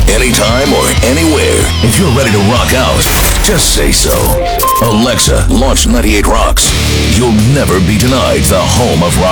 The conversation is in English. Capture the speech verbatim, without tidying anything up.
anytime or anywhere. If you're ready to rock out, just say so. Alexa, launch ninety-eight Rocks. You'll never be denied the home of rock